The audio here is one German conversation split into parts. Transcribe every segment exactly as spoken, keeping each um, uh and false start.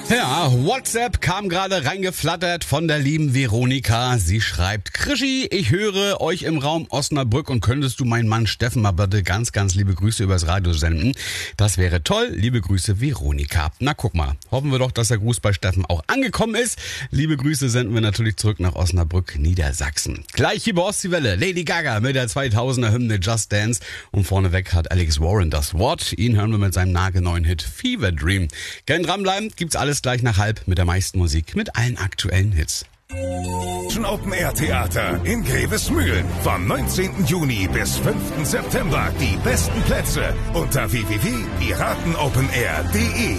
Ja, WhatsApp kam gerade reingeflattert von der lieben Veronika. Sie schreibt: Krischi, ich höre euch im Raum Osnabrück und könntest du meinen Mann Steffen mal bitte ganz, ganz liebe Grüße übers Radio senden? Das wäre toll. Liebe Grüße, Veronika. Na, guck mal. Hoffen wir doch, dass der Gruß bei Steffen auch angekommen ist. Liebe Grüße senden wir natürlich zurück nach Osnabrück, Niedersachsen. Gleich hier bei Ostseewelle Lady Gaga mit der zweitausender Hymne Just Dance. Und vorneweg hat Alex Warren das Wort. Ihn hören wir mit seinem nagelneuen Hit Fever Dream. Gern dranbleiben, gibt's alles gleich nach halb mit der meisten Musik, mit allen aktuellen Hits. Open Air Theater in Grevesmühlen. Vom neunzehnten Juni bis fünften September. Die besten Plätze unter w w w punkt piratenopenair punkt de.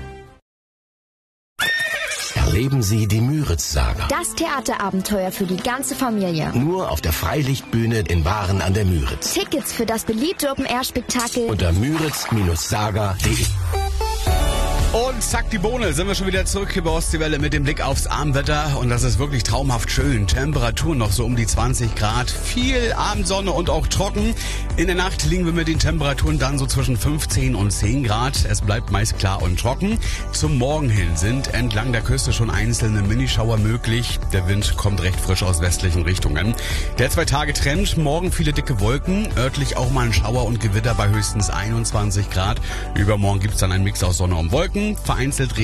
Erleben Sie die Müritz-Saga. Das Theaterabenteuer für die ganze Familie. Nur auf der Freilichtbühne in Waren an der Müritz. Tickets für das beliebte Open-Air-Spektakel unter müritz Saga punkt de. Und zack, die Bohne, sind wir schon wieder zurück hier bei Ostseewelle mit dem Blick aufs Abendwetter. Und das ist wirklich traumhaft schön. Temperaturen noch so um die zwanzig Grad. Viel Abendsonne und auch trocken. In der Nacht liegen wir mit den Temperaturen dann so zwischen fünfzehn und zehn Grad. Es bleibt meist klar und trocken. Zum Morgen hin sind entlang der Küste schon einzelne Minischauer möglich. Der Wind kommt recht frisch aus westlichen Richtungen. Der Zwei-Tage-Trend, morgen viele dicke Wolken. Örtlich auch mal ein Schauer und Gewitter bei höchstens einundzwanzig Grad. Übermorgen gibt's dann einen Mix aus Sonne und Wolken. Vereinzelt